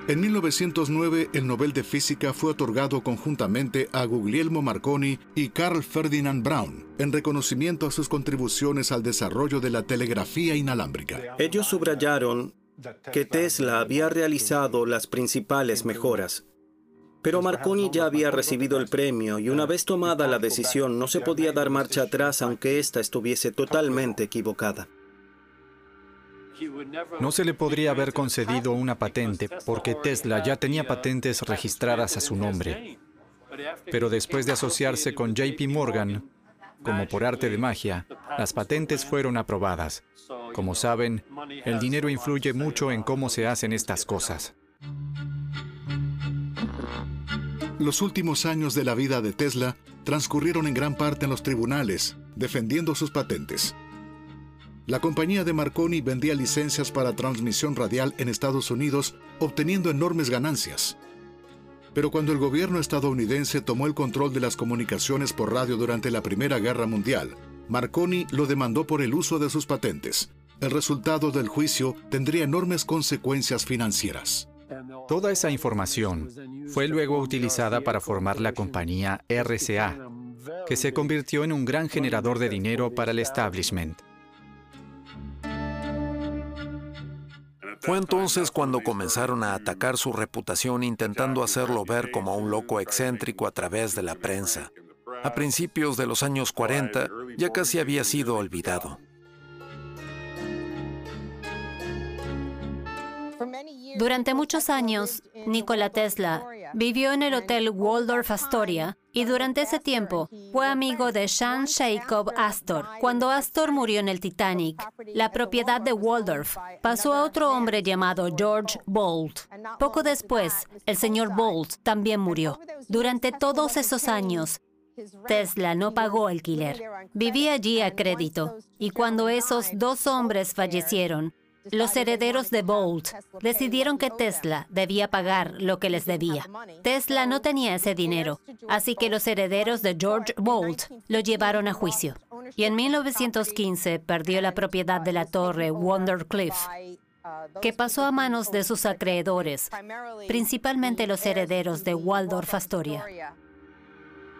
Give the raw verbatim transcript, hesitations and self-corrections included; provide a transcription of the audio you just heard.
En mil novecientos nueve, el Nobel de Física fue otorgado conjuntamente a Guglielmo Marconi y Carl Ferdinand Braun, en reconocimiento a sus contribuciones al desarrollo de la telegrafía inalámbrica. Ellos subrayaron que Tesla había realizado las principales mejoras. Pero Marconi ya había recibido el premio y una vez tomada la decisión no se podía dar marcha atrás aunque ésta estuviese totalmente equivocada. No se le podría haber concedido una patente porque Tesla ya tenía patentes registradas a su nombre. Pero después de asociarse con J P Morgan, como por arte de magia, las patentes fueron aprobadas. Como saben, el dinero influye mucho en cómo se hacen estas cosas. Los últimos años de la vida de Tesla transcurrieron en gran parte en los tribunales, defendiendo sus patentes. La compañía de Marconi vendía licencias para transmisión radial en Estados Unidos, obteniendo enormes ganancias. Pero cuando el gobierno estadounidense tomó el control de las comunicaciones por radio durante la Primera Guerra Mundial, Marconi lo demandó por el uso de sus patentes. El resultado del juicio tendría enormes consecuencias financieras. Toda esa información fue luego utilizada para formar la compañía R C A, que se convirtió en un gran generador de dinero para el establishment. Fue entonces cuando comenzaron a atacar su reputación intentando hacerlo ver como un loco excéntrico a través de la prensa. A principios de los años cuarenta ya casi había sido olvidado. Durante muchos años, Nikola Tesla vivió en el Hotel Waldorf Astoria y durante ese tiempo fue amigo de Jean Jacob Astor. Cuando Astor murió en el Titanic, la propiedad de Waldorf pasó a otro hombre llamado George Bolt. Poco después, el señor Bolt también murió. Durante todos esos años, Tesla no pagó alquiler. Vivía allí a crédito. Y cuando esos dos hombres fallecieron, los herederos de Bolt decidieron que Tesla debía pagar lo que les debía. Tesla no tenía ese dinero, así que los herederos de George Bolt lo llevaron a juicio. Y en mil novecientos quince perdió la propiedad de la torre Wondercliff, que pasó a manos de sus acreedores, principalmente los herederos de Waldorf Astoria.